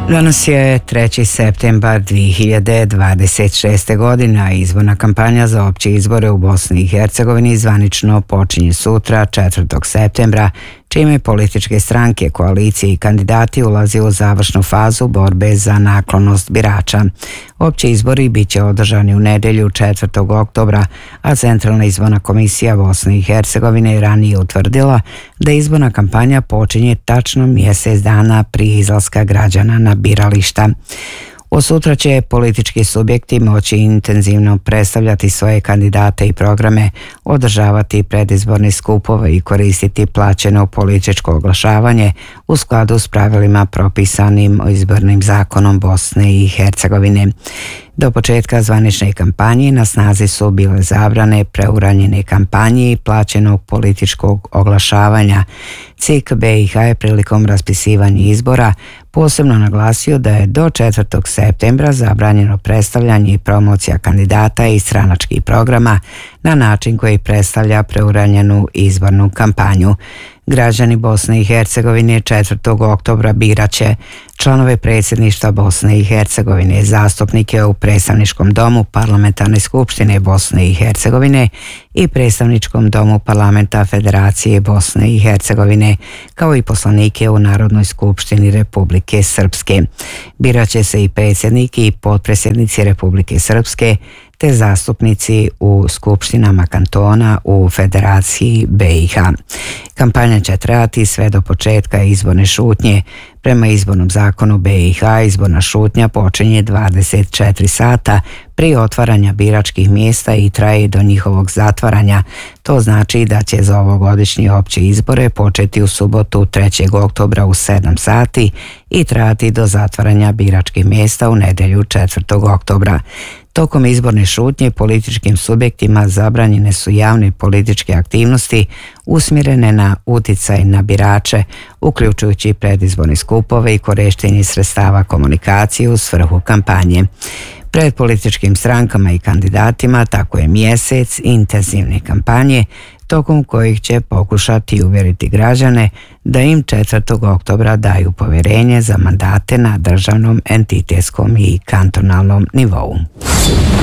Danas je 3. septembar 2026. godine, a izborna kampanja za opće izbore u Bosni i Hercegovini zvanično počinje sutra, 4. septembra, čime političke stranke, koalicije i kandidati ulaze u završnu fazu borbe za naklonost birača. Opći izbori bit će održani u nedjelju 4. oktobra, a Centralna izborna komisija Bosne i Hercegovine je ranije utvrdila da izborna kampanja počinje tačno mjesec dana prije izlaska građana na birališta. Od sutra će politički subjekti moći intenzivno predstavljati svoje kandidate i programe, održavati predizborne skupove i koristiti plaćeno političko oglašavanje u skladu s pravilima propisanim izbornim zakonom Bosne i Hercegovine. Do početka zvanične kampanje na snazi su bile zabrane preuranjene kampanje i plaćenog političkog oglašavanja. CIK BiH je prilikom raspisivanja izbora posebno naglasio da je do 4. septembra zabranjeno predstavljanje i promocija kandidata i stranačkih programa na način koji predstavlja preuranjenu izbornu kampanju. Građani Bosne i Hercegovine 4. oktobra birat će članove predsjedništva Bosne i Hercegovine, zastupnike u predstavničkom domu Parlamentarne skupštine Bosne i Hercegovine i predstavničkom domu Parlamenta Federacije Bosne i Hercegovine, kao i poslanike u Narodnoj skupštini Republike Srpske. Birat će se i predsjednik i potpredsjednici Republike Srpske, te zastupnici u skupštinama kantona u Federaciji BiH. Kampanja će trajati sve do početka izborne šutnje. Prema izbornom zakonu BiH izborna šutnja počinje 24 sata prije otvaranja biračkih mjesta i traje do njihovog zatvaranja. To znači da će za ovogodišnje opće izbore početi u subotu 3. oktobra u 7 sati i trajati do zatvaranja biračkih mjesta u nedjelju 4. oktobra. Tokom izborne šutnje političkim subjektima zabranjene su javne političke aktivnosti usmjerene na utjecaj na birače, uključujući predizborne skupove i korištenje sredstava komunikacije u svrhu kampanje. Pred političkim strankama i kandidatima tako je mjesec intenzivne kampanje, tokom kojih će pokušati uvjeriti građane da im 4. oktobra daju povjerenje za mandate na državnom, entitetskom i kantonalnom nivou.